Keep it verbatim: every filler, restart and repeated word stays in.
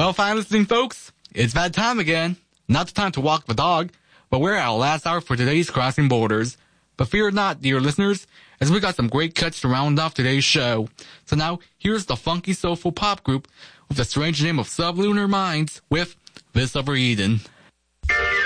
Well, fine listening, folks. It's that time again. Not the time to walk the dog, but we're at our last hour for today's Crossing Borders. But fear not, dear listeners, as we got some great cuts to round off today's show. So now, here's the funky soulful pop group with the strange name of Sublunar Minds with This Over Eden.